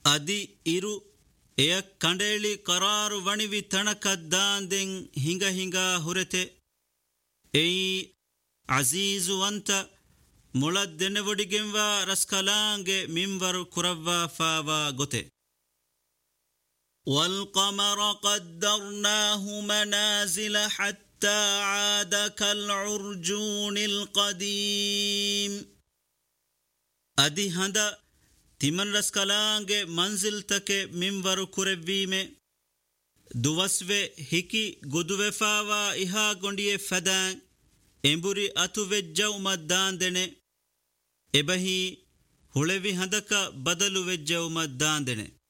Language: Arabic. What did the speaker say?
ಅದಿ ಇರು ಎಯ ಕಂಡೇಳಿ ಕರಾರು ವಣಿವಿ ತಣಕದ್ದಾಂದೆಂ ಹಿಂಗ ಹುರೆತೆ ಎಯಿ ಅಜೀಜು ಅಂತ ಮುಳದ್ದೆನೆವೊಡಿಗೆಂವ ರಸ್ಕಲಾಂಗೆ ಮಿಂವರು ಕುರವ್ವ ಫಾವ ಗೊತೆ والقمر قدرناه منازل حتى عاد كالعرجون القديم أدي هندا تمن رسكلانge منزل تكه منور كربيمه دوسوه هكي گدوفاوا إها گونډيه فدان ಎಂಬುರಿ ಅತುವೆಜ್ಜೌ ಮದ್ದಾಂದೆನೆ ಎಬಹಿ ಹುಳೆವಿ ಹಂದಕ ಬದಲು ವೆಜ್ಜೌ ಮದ್ದಾಂದೆನೆ